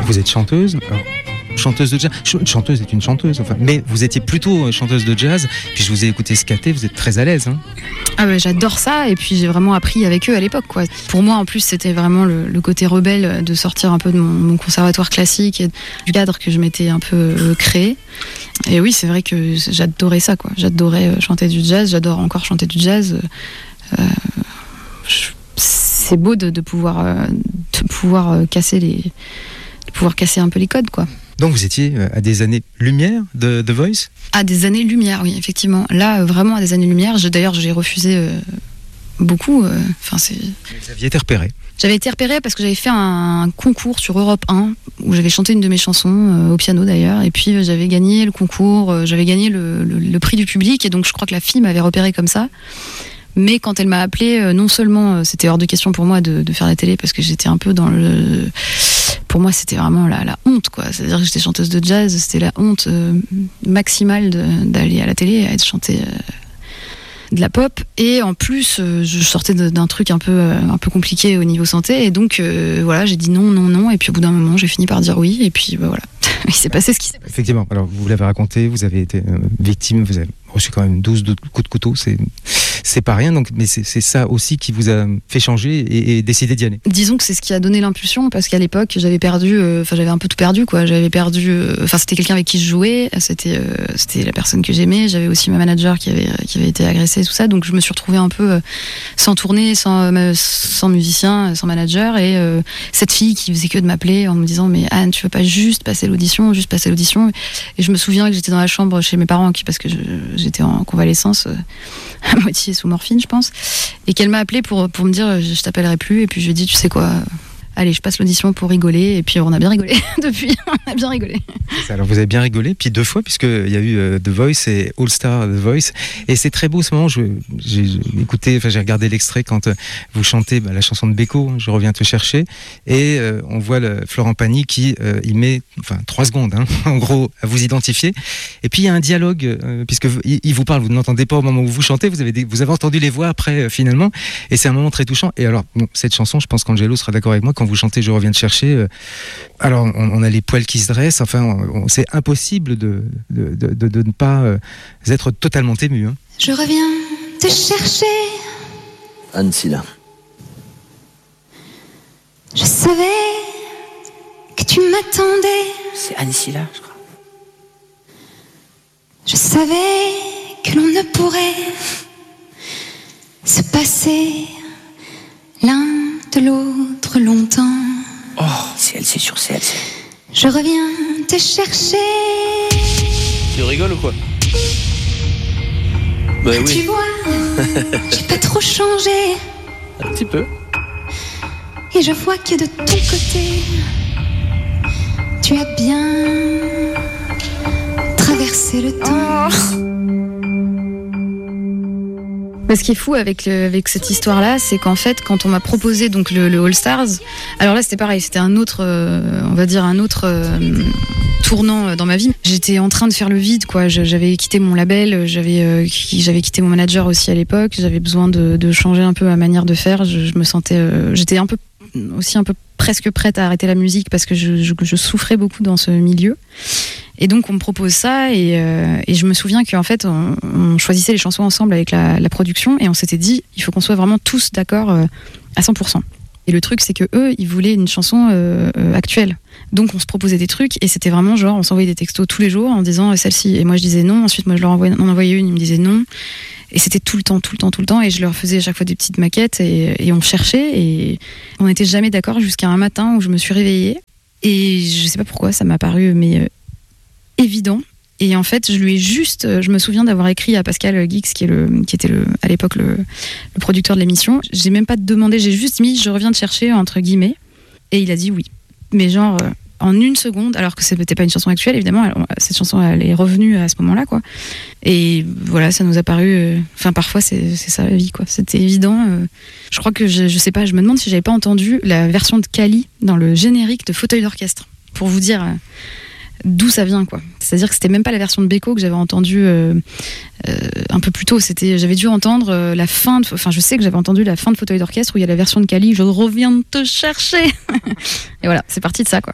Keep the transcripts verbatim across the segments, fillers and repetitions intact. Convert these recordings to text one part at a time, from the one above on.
Vous êtes chanteuse. Alors, chanteuse de jazz. Chanteuse est une chanteuse, enfin, mais vous étiez plutôt chanteuse de jazz. Puis je vous ai écouté scatter, vous êtes très à l'aise. Hein. Ah ouais, j'adore ça, et puis j'ai vraiment appris avec eux à l'époque, quoi. Pour moi, en plus, c'était vraiment le, le côté rebelle de sortir un peu de mon, mon conservatoire classique et du cadre que je m'étais un peu euh, créé. Et oui, c'est vrai que j'adorais ça, quoi. J'adorais chanter du jazz, j'adore encore chanter du jazz. Euh, je, c'est beau de, de pouvoir, euh, de pouvoir euh, casser les, de pouvoir casser un peu les codes, quoi. Donc vous étiez à des années-lumière de The Voice ? À des années-lumière, oui, effectivement. Là, vraiment à des années-lumière. Je, d'ailleurs, j'ai refusé euh, beaucoup. Enfin, euh, c'est... Vous aviez été repéré ? J'avais été repérée parce que j'avais fait un concours sur Europe un, où j'avais chanté une de mes chansons, euh, au piano d'ailleurs, et puis euh, j'avais gagné le concours, euh, j'avais gagné le, le, le prix du public, et donc je crois que la fille m'avait repérée comme ça. Mais quand elle m'a appelée, euh, non seulement euh, c'était hors de question pour moi de, de faire la télé, parce que j'étais un peu dans le... Pour moi, c'était vraiment la, la honte, quoi. C'est-à-dire que j'étais chanteuse de jazz, c'était la honte euh, maximale de, d'aller à la télé, à être chantée euh, de la pop. Et en plus, euh, je sortais de, d'un truc un peu, euh, un peu compliqué au niveau santé. Et donc, euh, voilà, j'ai dit non, non, non. Et puis au bout d'un moment, j'ai fini par dire oui. Et puis, bah, voilà. Il s'est passé ce qui s'est passé. Effectivement. Alors, vous l'avez raconté, vous avez été euh, victime, vous avez reçu quand même douze coups de couteau. C'est... C'est pas rien, donc, mais c'est, c'est ça aussi qui vous a fait changer et, et décider d'y aller. Disons que c'est ce qui a donné l'impulsion, parce qu'à l'époque, j'avais perdu, enfin, euh, j'avais un peu tout perdu, quoi. J'avais perdu, enfin, euh, c'était quelqu'un avec qui je jouais, c'était, euh, c'était la personne que j'aimais. J'avais aussi ma manager qui avait, qui avait été agressée, tout ça. Donc, je me suis retrouvée un peu euh, sans tournée, sans, euh, sans musicien, sans manager, et euh, cette fille qui faisait que de m'appeler en me disant, mais Anne, tu veux pas juste passer l'audition, juste passer l'audition. Et je me souviens que j'étais dans la chambre chez mes parents, qui, parce que je, j'étais en convalescence, euh, à moitié sous morphine, je pense, et qu'elle m'a appelé pour, pour me dire je t'appellerai plus, et puis je lui ai dit tu sais quoi, allez, je passe l'audition pour rigoler, et puis on a bien rigolé depuis, on a bien rigolé. Alors vous avez bien rigolé, puis deux fois, puisqu'il y a eu euh, The Voice et All Star The Voice, et c'est très beau ce moment. Je, j'ai, j'ai écouté, enfin j'ai regardé l'extrait quand euh, vous chantez bah, la chanson de Beko, Je reviens te chercher, et euh, on voit le, Florent Pagny qui euh, il met, enfin trois secondes, hein, en gros, à vous identifier, et puis il y a un dialogue, euh, puisque vous, il, il vous parle, vous ne l'entendez pas au moment où vous chantez, vous avez, des, vous avez entendu les voix après euh, finalement, et c'est un moment très touchant. Et alors bon, cette chanson, je pense qu'Angelo sera d'accord avec moi, quand vous chantez Je reviens te chercher, euh, alors on, on a les poils qui se dressent, enfin on, on, c'est impossible de, de, de, de, de ne pas euh, être totalement ému. Hein. Je reviens te chercher, Anne Silla. Je savais que tu m'attendais. C'est Anne Silla, je crois. Je savais que l'on ne pourrait se passer l'un de l'autre longtemps. Oh, c'est elle, c'est sûr, c'est elle, c'est elle. Je reviens te chercher. Tu rigoles ou quoi? Bah oui. Tu vois, j'ai pas trop changé. Un petit peu. Et je vois que de ton côté, tu as bien traversé le temps. Oh. Mais ce qui est fou avec, le, avec cette histoire-là, c'est qu'en fait, quand on m'a proposé donc le, le All Stars, alors là c'était pareil, c'était un autre, euh, on va dire un autre euh, tournant dans ma vie. J'étais en train de faire le vide, quoi. J'avais quitté mon label, j'avais, euh, j'avais quitté mon manager aussi à l'époque. J'avais besoin de, de changer un peu ma manière de faire. Je, je me sentais, euh, j'étais un peu aussi un peu presque prête à arrêter la musique parce que je, je, je souffrais beaucoup dans ce milieu. Et donc on me propose ça et, euh, et je me souviens qu'en fait on, on choisissait les chansons ensemble avec la, la production et on s'était dit il faut qu'on soit vraiment tous d'accord euh, à cent pour cent. Et le truc c'est que eux ils voulaient une chanson euh, euh, actuelle. Donc on se proposait des trucs et c'était vraiment genre on s'envoyait des textos tous les jours en disant euh, celle-ci, et moi je disais non, ensuite moi je leur envoyais, en envoyais une, ils me disaient non, et c'était tout le temps, tout le temps, tout le temps, et je leur faisais à chaque fois des petites maquettes et, et on cherchait et on n'était jamais d'accord jusqu'à un matin où je me suis réveillée et je sais pas pourquoi ça m'a paru mais euh, évident. Et en fait, je lui ai juste, je me souviens d'avoir écrit à Pascal Guix, qui est le, qui était le, à l'époque le, le producteur de l'émission. J'ai même pas demandé, j'ai juste mis, je reviens te chercher entre guillemets, et il a dit oui. Mais genre euh, en une seconde, alors que c'était pas une chanson actuelle, évidemment. Elle, cette chanson, elle est revenue à ce moment-là, quoi. Et voilà, ça nous a paru. Enfin, euh, parfois, c'est, c'est ça la vie, quoi. C'était évident. Euh, je crois que je, je sais pas, je me demande si j'avais pas entendu la version de Kali dans le générique de Fauteuil d'orchestre, pour vous dire. Euh, d'où ça vient, quoi. C'est-à-dire que c'était même pas la version de Beko que j'avais entendue euh, euh, un peu plus tôt. C'était, j'avais dû entendre euh, la fin de, enfin je sais que j'avais entendu la fin de Fauteuil d'orchestre où il y a la version de Kali, je reviens te chercher. Et voilà, c'est parti de ça, quoi.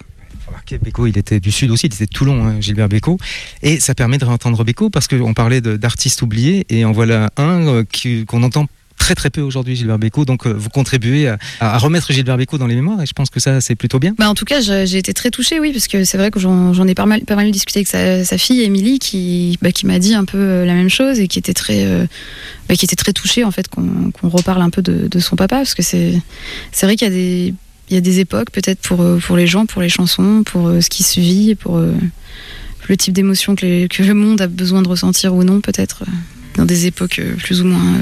Remarquez, Bécaud, il était du Sud aussi, il était de Toulon, hein, Gilbert Bécaud. Et ça permet de réentendre Bécaud parce qu'on parlait de, d'artistes oubliés et en voilà un euh, qui, qu'on entend très très peu aujourd'hui, Gilbert Bécaud. Donc euh, vous contribuez à, à remettre Gilbert Bécaud dans les mémoires et je pense que ça c'est plutôt bien. Bah en tout cas j'ai, j'ai été très touchée, oui, parce que c'est vrai que j'en, j'en ai pas mal, pas mal discuté avec sa, sa fille Émilie qui, bah, qui m'a dit un peu la même chose et qui était très, euh, bah, qui était très touchée en fait qu'on, qu'on reparle un peu de, de son papa, parce que c'est, c'est vrai qu'il y a des, il y a des époques peut-être pour, pour les gens, pour les chansons, pour euh, ce qui se vit, pour euh, le type d'émotion que, les, que le monde a besoin de ressentir ou non peut-être, euh, dans des époques euh, plus ou moins... Euh,